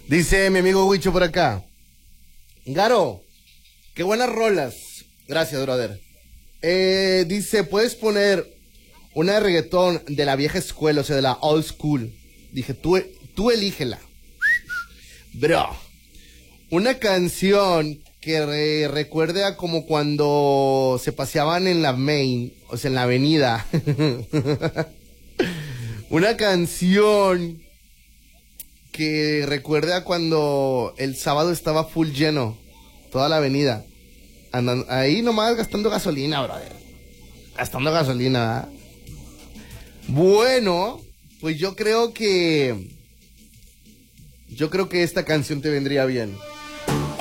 Dice mi amigo Huicho por acá. Garo, qué buenas rolas. Gracias, brother. Dice, ¿puedes poner una de reggaetón de la vieja escuela, o sea, de la old school? Dije, tú elígela. Bro, una canción que recuerde a como cuando se paseaban en la main, o sea, en la avenida. Una canción que recuerde a cuando el sábado estaba full lleno, toda la avenida. Andan ahí nomás gastando gasolina, brother. Gastando gasolina, ¿verdad? Bueno, pues yo creo que esta canción te vendría bien.